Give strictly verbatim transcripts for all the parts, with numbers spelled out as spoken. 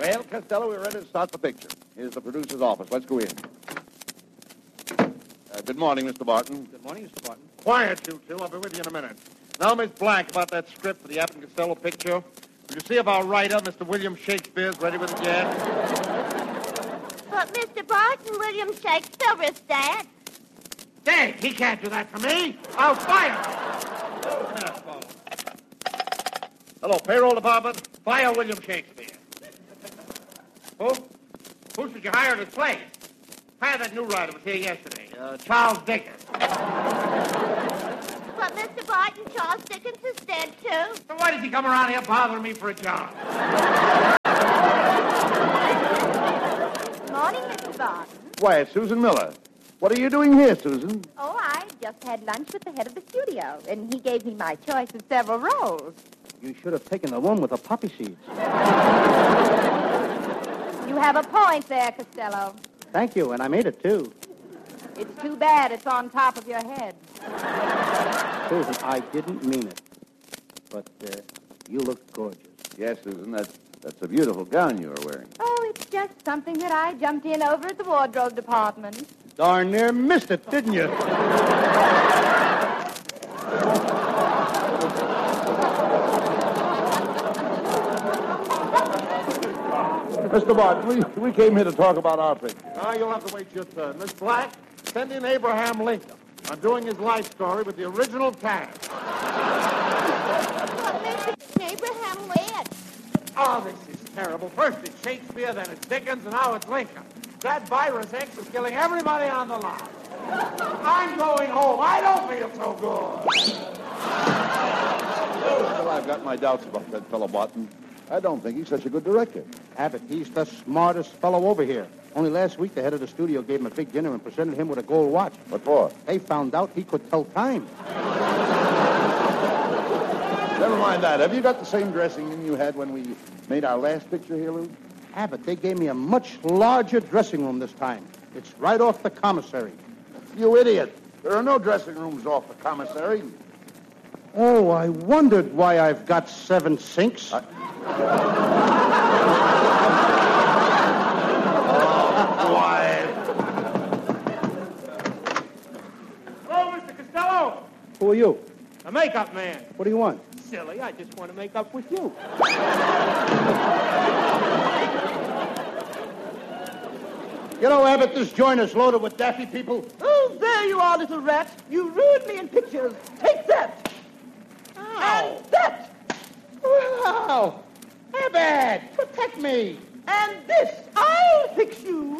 Well, Costello, we're ready to start the picture. Here's the producer's office. Let's go in. Uh, good morning, Mister Barton. Good morning, Mister Barton. Quiet, you two. I'll be with you in a minute. Now, Miss Black, about that script for the Abbott and Costello picture. Will you see if our writer, Mister William Shakespeare's ready with it yet? But, Mister Barton, William Shakespeare is dead. Dead? He can't do that to me. I'll fire him. Hello, payroll department. Fire William Shakespeare. Who? Who should you hire to play? Hire that new writer who was here yesterday, uh, Charles Dickens. But, Mister Barton, Charles Dickens is dead, too. So why does he come around here bothering me for a job? Morning, Mister Barton. Why, it's Susan Miller. What are you doing here, Susan? Oh, I just had lunch with the head of the studio, and he gave me my choice of several roles. You should have taken the one with the poppy seeds. You have a point there, Costello. Thank you, and I made it, too. It's too bad it's on top of your head. Susan, I didn't mean it. But uh, you look gorgeous. Yes, Susan, that's, that's a beautiful gown you are wearing. Oh, it's just something that I jumped in over at the wardrobe department. Darn near missed it, didn't you? Mister Barton, we, we came here to talk about our picture. Ah, you'll have to wait your turn. Miss Black, send in Abraham Lincoln. I'm doing his life story with the original cast. But Mister Abraham Lincoln. Oh, this is terrible. First it's Shakespeare, then it's Dickens, and now it's Lincoln. That virus X is killing everybody on the line. I'm going home. I don't feel so good. Well, I've got my doubts about that fellow Barton. I don't think he's such a good director. Abbott, he's the smartest fellow over here. Only last week, the head of the studio gave him a big dinner and presented him with a gold watch. What for? They found out he could tell time. Never mind that. Have you got the same dressing room you had when we made our last picture here, Lou? Abbott, they gave me a much larger dressing room this time. It's right off the commissary. You idiot. There are no dressing rooms off the commissary. Oh, I wondered why I've got seven sinks. I... Hello, Mister Costello. Who are you? A makeup man. What do you want? Silly, I just want to make up with you. You know, Abbott, this joint is loaded with daffy people. Oh, there you are, little rat. You ruined me in pictures. Take that. Ow. And that. Wow. Abbott, protect me. And this. I'll fix you.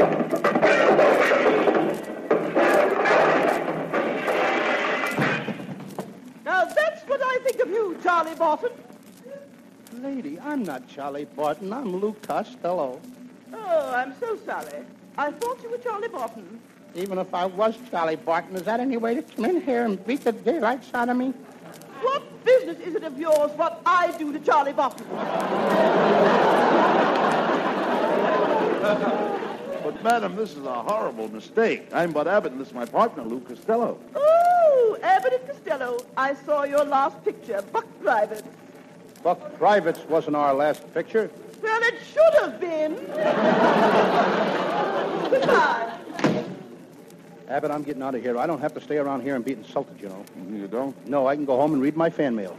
Now, that's what I think of you, Charlie Barton. Lady, I'm not Charlie Barton. I'm Lou Costello. Oh, I'm so sorry. I thought you were Charlie Barton. Even if I was Charlie Barton, is that any way to come in here and beat the daylights out of me? What business is it of yours what I do to Charlie Barton? But, madam, this is a horrible mistake. I'm Bud Abbott, and this is my partner, Lou Costello. Oh, Abbott and Costello. I saw your last picture, Buck Private. Buck Privates wasn't our last picture. Well, it should have been. Goodbye. Abbott, I'm getting out of here. I don't have to stay around here and be insulted, you know. You don't? No, I can go home and read my fan mail.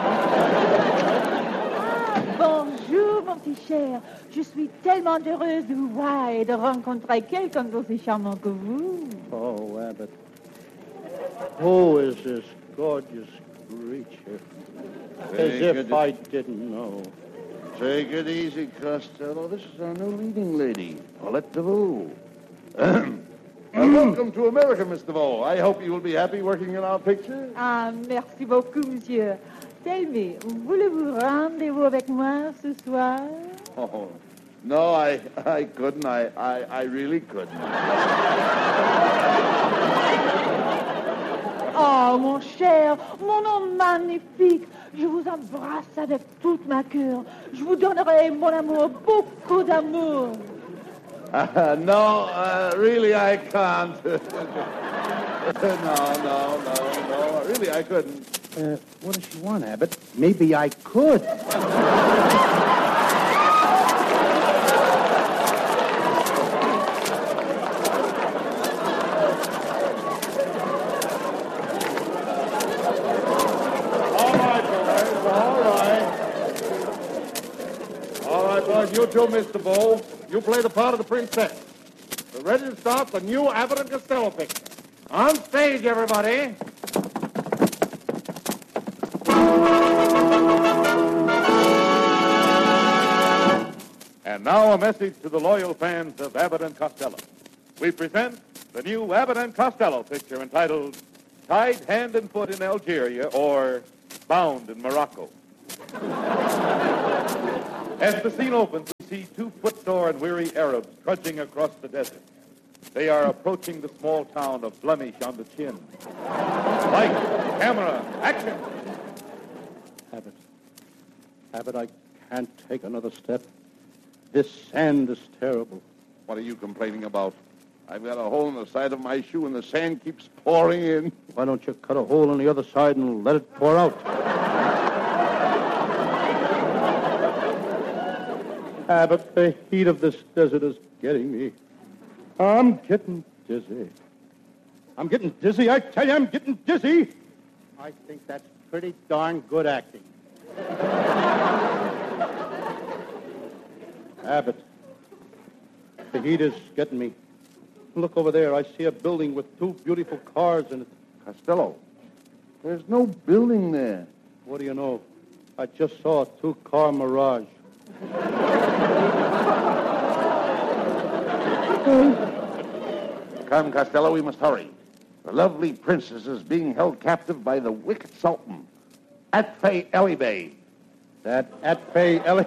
Ah, bonjour, mon petit cher. Je suis tellement heureuse de vous voir et de rencontrer quelqu'un d'aussi charmant que vous. Oh, Abbott. Who is this gorgeous creature? As Take if it- I didn't know. Take it easy, Costello. This is our new leading lady, Paulette DeVoe. Uh, welcome to America, Miss DeVoe. I hope you will be happy working in our picture. Ah, merci beaucoup, monsieur. Tell me, voulez-vous rendez-vous avec moi ce soir? Oh, no, I, I couldn't. I, I, I really couldn't. Oh, mon cher, mon nom magnifique. Je vous embrasse avec toute ma cœur. Je vous donnerai, mon amour, beaucoup d'amour. Uh, no, uh, really, I can't. no, no, no, no. Really, I couldn't. Uh, what does she want, Abbott? Maybe I could. right, boys, you two, Mister Bull. You play the part of the princess. We're ready to start the new Abbott and Costello picture. On stage, everybody. And now a message to the loyal fans of Abbott and Costello. We present the new Abbott and Costello picture entitled Tied Hand and Foot in Algeria or Bound in Morocco. As the scene opens, we see two footsore and weary Arabs trudging across the desert. They are approaching the small town of Blemish on the Chin. Light, camera, action! Abbott. Abbott, I can't take another step. This sand is terrible. What are you complaining about? I've got a hole in the side of my shoe and the sand keeps pouring in. Why don't you cut a hole on the other side and let it pour out? Abbott, the heat of this desert is getting me. I'm getting dizzy. I'm getting dizzy. I tell you, I'm getting dizzy. I think that's pretty darn good acting. Abbott, the heat is getting me. Look over there. I see a building with two beautiful cars in it. Costello, there's no building there. What do you know? I just saw a two-car mirage. Come, Costello, we must hurry. The lovely princess is being held captive by the wicked sultan, Atfay Eli Bey. That Atfay Eli...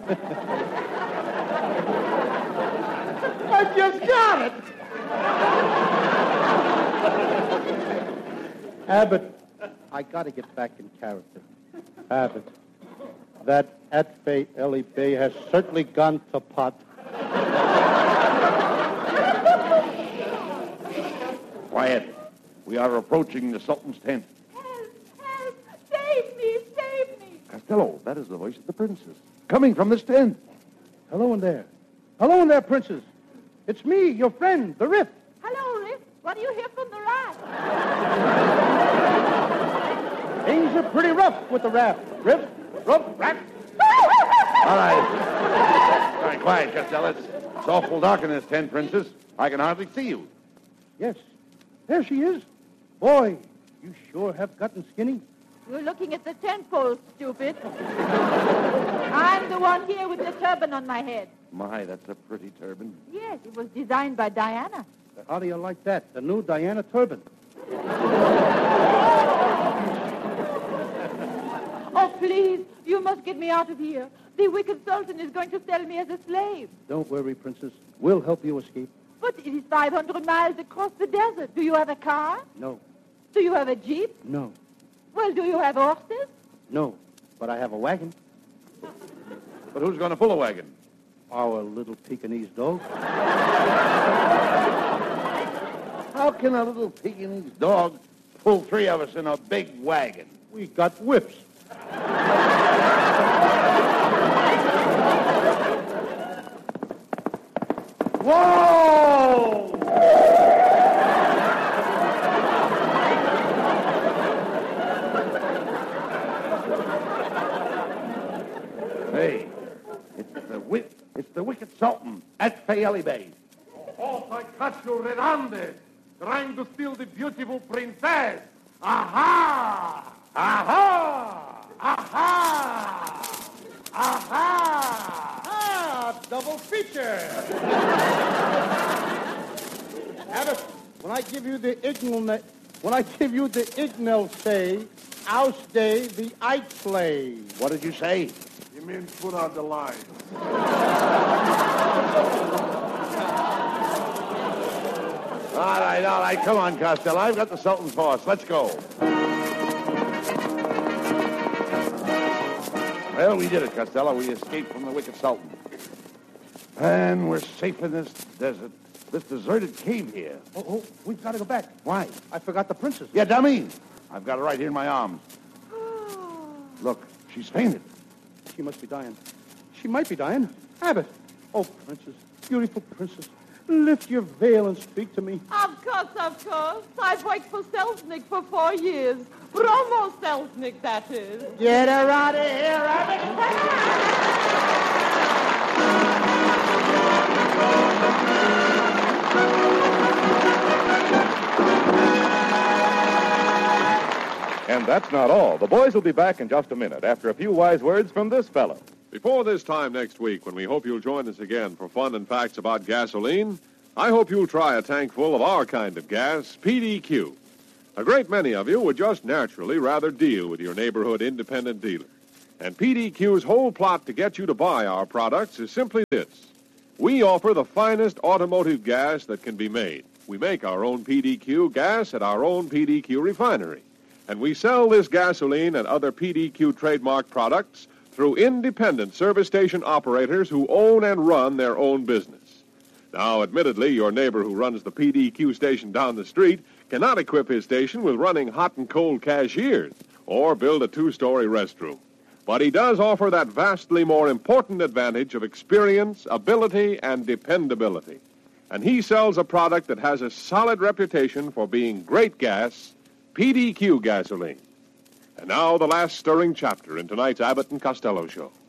I just got it! Abbott, I got to get back in character. Abbott, that Atfay Eli Bey has certainly gone to pot. Quiet. We are approaching the sultan's tent. Help! Help! Save me! Save me! Costello, that is the voice of the princess, coming from this tent. Hello in there. Hello in there, princess. It's me, your friend, the Riff. Hello, Riff. What do you hear from the raft? Things are pretty rough with the raft. Riff, rough, raft. All right. All right, quiet, Costello. It's, it's awful dark in this tent, princess. I can hardly see you. Yes, there she is. Boy, you sure have gotten skinny. You're looking at the tent pole, stupid. I'm the one here with the turban on my head. My, that's a pretty turban. Yes, it was designed by Diana. How do you like that? The new Diana turban. Oh, please, you must get me out of here. The wicked sultan is going to sell me as a slave. Don't worry, princess. We'll help you escape. But it is five hundred miles across the desert. Do you have a car? No. Do you have a jeep? No. Well, do you have horses? No. But I have a wagon. But who's going to pull a wagon? Our little Pekingese dog. How can a little Pekingese dog pull three of us in a big wagon? We got whips. Whoa! Hey, it's the wi- it's the wicked sultan, Atfay Eli Bey. Oh, I catch you red-handed, trying to steal the beautiful princess. Aha! Aha! Aha! Aha! Ah, double feature. Abbott, when I give you the ignal, when I give you the ignal say, oust day the ite play. What did you say? You mean put on the line. All right, all right, come on, Costello. I've got the sultan's horse. Let's go. Well, we did it, Costello. We escaped from the wicked sultan. And we're safe in this desert, this deserted cave here. Oh, oh, we've got to go back. Why? I forgot the princess. Yeah, dummy. I've got her right here in my arms. Look, she's fainted. She must be dying. She might be dying. Abbott. Oh, princess, beautiful princess, lift your veil and speak to me. Of course, of course. I've worked for Selznick for four years. Bromo Selznick, that is. Get her out of here, Abbott. And that's not all. The boys will be back in just a minute after a few wise words from this fellow. Before this time next week, when we hope you'll join us again for fun and facts about gasoline, I hope you'll try a tank full of our kind of gas, P D Q. A great many of you would just naturally rather deal with your neighborhood independent dealer. And P D Q's whole plot to get you to buy our products is simply this. We offer the finest automotive gas that can be made. We make our own P D Q gas at our own P D Q refinery. And we sell this gasoline and other P D Q trademark products through independent service station operators who own and run their own business. Now, admittedly, your neighbor who runs the P D Q station down the street cannot equip his station with running hot and cold cashiers or build a two-story restroom. But he does offer that vastly more important advantage of experience, ability, and dependability. And he sells a product that has a solid reputation for being great gas, P D Q gasoline. And now the last stirring chapter in tonight's Abbott and Costello show.